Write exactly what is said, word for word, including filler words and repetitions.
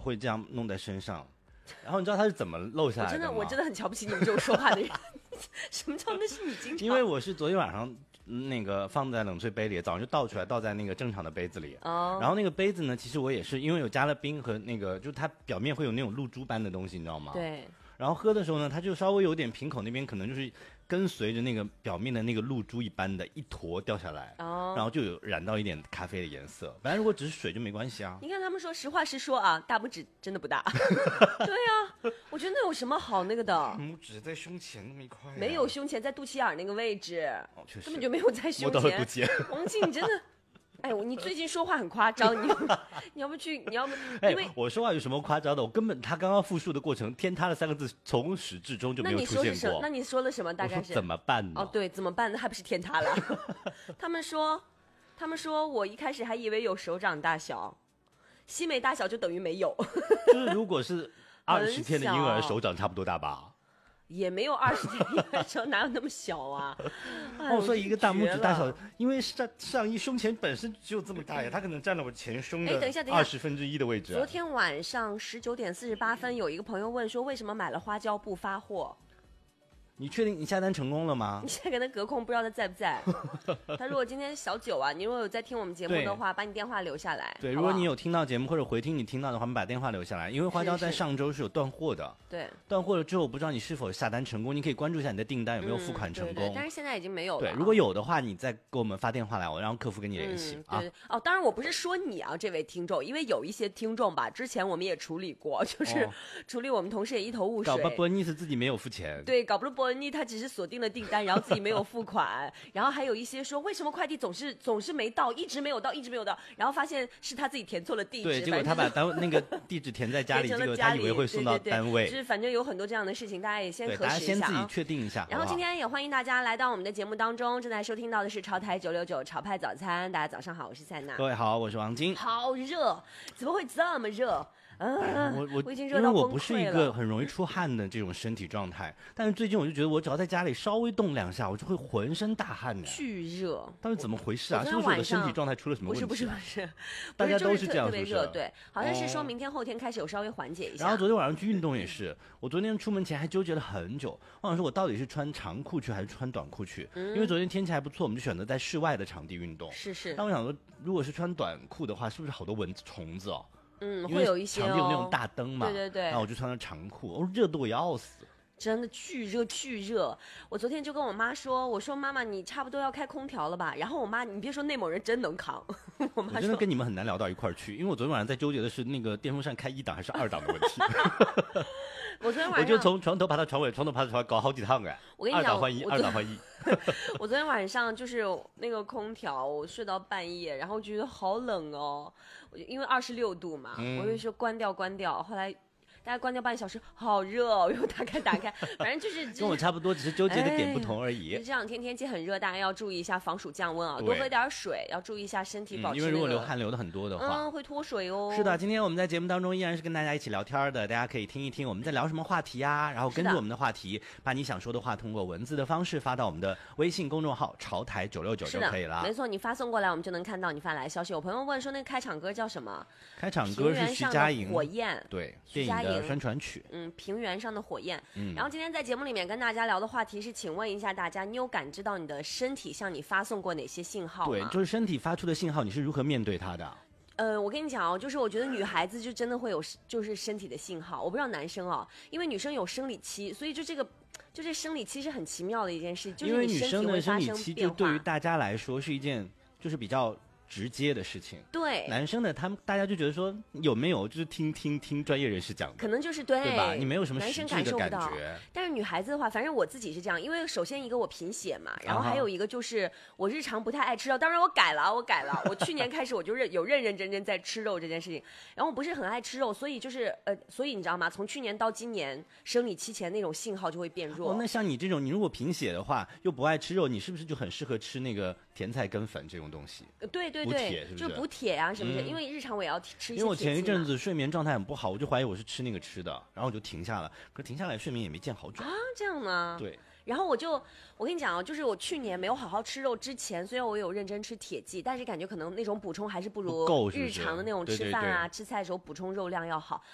会这样弄在身上。然后你知道它是怎么漏下来的吗？ 我真的我真的很瞧不起你们这种说话的人。什么叫那是你经常？ 因为我是昨天晚上那个放在冷萃杯里，早上就倒出来，倒在那个正常的杯子里。哦。然后那个杯子呢，其实我也是因为有加了冰和那个，就是它表面会有那种露珠般的东西，你知道吗？ 对。 然后喝的时候呢，它就稍微有点瓶口那边可能就是跟随着那个表面的那个露珠一般的一坨掉下来，哦，然后就有染到一点咖啡的颜色。本来如果只是水就没关系啊。 你看他们说实话实说啊，大拇指真的不大。对啊，我觉得那有什么好那个的？ 拇指在胸前那么一块、啊， 没有胸前，在肚脐眼那个位置， 哦，确实根本就没有在胸前。 摸到了肚脐。 王静，你真的。哎，你最近说话很夸张，你你要不去，你要不？因为、 哎、我说话有什么夸张的？我根本他刚刚复述的过程，天塌了三个字从始至终就没有出现过。 那你说了什么？大概是怎么办呢？ 哦，对，怎么办呢？还不是天塌了？他们说，他们说我一开始还以为有手掌大小，西梅大小就等于没有。 就是如果是二十天的婴儿，手掌差不多大吧？ 也没有二十天婴儿手哪有那么小啊？ 哦，所以一个大拇指大小，因为上上衣胸前本身只有这么大呀，它可能占了我前胸的二十分之一的位置、啊。 昨天晚上十九点四十八分，有一个朋友问说，为什么买了花椒不发货？ 你确定你下单成功了吗？ 你现在给他隔空，不知道他在不在。他如果今天小九啊，你如果有在听我们节目的话，把你电话留下来。 对，如果你有听到节目或者回听你听到的话，我们把电话留下来，因为花椒在上周是有断货的。 对， 断货了之后，我不知道你是否下单成功，你可以关注一下你的订单有没有付款成功。嗯、 对对，但是现在已经没有了。 对，如果有的话，你再给我们发电话来，我让客服跟你联系、 嗯、对、啊。哦，当然我不是说你啊，这位听众，因为有一些听众吧，之前我们也处理过，就是、哦、处理我们同事也一头雾水。 搞不波尼是自己没有付钱。 对，搞不波尼他只是锁定了订单，然后自己没有付款，然后还有一些说为什么快递总是总是没到，一直没有到，一直没有到，然后发现是他自己填错了地址。 对，结果他把单那个地址填在家里，结果他以为会送到单位。 对对对，就是反正有很多这样的事情，大家也先核实一下啊。 大家先自己确定一下。 然后今天也欢迎大家来到我们的节目当中，正在收听到的是潮台九六九潮派早餐。大家早上好，我是塞娜。 各位好，我是王晶。 好热，怎么会这么热？嗯、 哎，我我我已经热到崩溃了。 因为我不是一个很容易出汗的这种身体状态，但是最近我就觉得我只要在家里稍微动两下，我就会浑身大汗的。 巨热， 到底怎么回事啊？是不是我的身体状态出了什么问题、啊？ 不是不是不是， 大家都是这样， 特别热，对，好像是说明天后天开始有稍微缓解一下。 然后昨天晚上去运动也是，我昨天出门前还纠结了很久，我想说我到底是穿长裤去还是穿短裤去？嗯、因为昨天天气还不错，我们就选择在室外的场地运动。 是是。 但我想说，如果是穿短裤的话，是不是好多蚊子虫子哦？ 嗯，会有一些、哦、 场地有那种大灯嘛， 对对对， 然后我就穿了长裤，我、哦、热得我要死， 真的巨热巨热。我昨天就跟我妈说，我说妈妈你差不多要开空调了吧？然后我妈，你别说内蒙人真能扛，我妈说我真的跟你们很难聊到一块儿去，因为我昨天晚上在纠结的是那个电风扇开一档还是二档的问题。 我昨天晚上我就从床头爬到床尾，床头爬到床尾，搞好几趟哎。 我跟你讲， 二档换一，二档换一。 我昨天晚上就是那个空调，我睡到半夜，然后觉得好冷哦，我就因为二十六度嘛，嗯、我就说关掉关掉，后来。大家关掉半小时，好热哦！又打开打开，反正就是、就是、 跟我差不多，只是纠结的点不同而已。 哎、这两天天气很热，大家要注意一下防暑降温啊，多喝点水，要注意一下身体保持、那个嗯。因为如果流汗流的很多的话， 嗯，会脱水哦。 是的，今天我们在节目当中依然是跟大家一起聊天的，大家可以听一听我们在聊什么话题啊，然后根据我们的话题，把你想说的话通过文字的方式发到我们的微信公众号潮台九六九就可以了。 没错，你发送过来，我们就能看到你发来的消息。有朋友问说，那个开场歌叫什么？ 开场歌是徐佳莹《 火焰》， 对，电影的宣传曲。 嗯，平原上的火焰。嗯，然后今天在节目里面跟大家聊的话题是，请问一下大家，你有感知到你的身体向你发送过哪些信号吗？ 对，就是身体发出的信号，你是如何面对它的？ 呃，我跟你讲哦，就是我觉得女孩子就真的会有，就是身体的信号。我不知道男生哦，因为女生有生理期，所以就这个，就这生理期是很奇妙的一件事，就是你身体会发生变化。因为女生的生理期就对于大家来说是一件，就是比较。直接的事情， 对男生的他们大家就觉得说有没有就是听听听专业人士讲的， 可能就是对对吧？你没有什么实质的感觉。 但是女孩子的话，反正我自己是这样，因为首先一个我贫血嘛，然后还有一个就是我日常不太爱吃肉，当然我改了，我改了，我去年开始我就认有认认真真在吃肉这件事情，然后我不是很爱吃肉，所以就是呃，所以你知道吗？从去年到今年生理期前那种信号就会变弱。 哦，那像你这种，你如果贫血的话，又不爱吃肉，你是不是就很适合吃那个甜菜根粉这种东西？ 对对对， 补铁是不是？ 就补铁啊什么的、嗯，因为日常我也要吃一些铁。 因为我前一阵子睡眠状态很不好，我就怀疑我是吃那个吃的，然后我就停下了。可是停下来睡眠也没见好转啊，这样吗？ 对。 然后我就，我跟你讲啊，就是我去年没有好好吃肉之前，虽然我有认真吃铁剂，但是感觉可能那种补充还是不如日常的那种吃饭啊、 对对对吃菜的时候补充肉量要好。